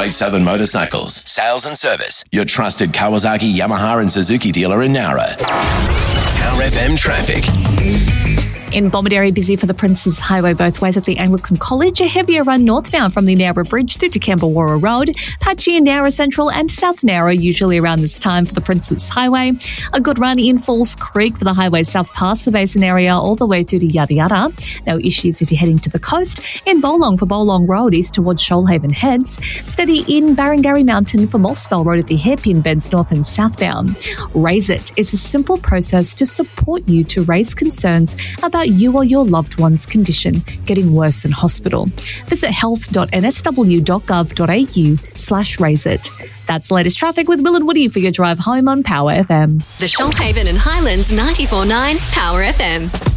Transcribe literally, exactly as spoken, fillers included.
Great Southern Motorcycles, sales and service. Your trusted Kawasaki, Yamaha and Suzuki dealer in Nowra. Power F M traffic. In Bomaderry, busy for the Princes Highway both ways at the Anglican College. A heavier run northbound from the Nowra Bridge through to Camberwarra Road. Patchy in Nowra Central and South Nowra, usually around this time for the Princes Highway. A good run in Falls Creek for the highway south past the Basin area all the way through to Yada Yada. No issues if you're heading to the coast. In Bolong for Bolong Road east towards Shoalhaven Heads. Steady in Barangarry Mountain for Mossfell Road at the hairpin bends north and southbound. Raise It is a simple process to support you to raise concerns about you or your loved one's condition getting worse in hospital. Visit health.nsw.gov.au slash raise it. That's the latest traffic with Will and Woody for your drive home on Power F M. The Shoalhaven and Highlands ninety-four point nine Power F M.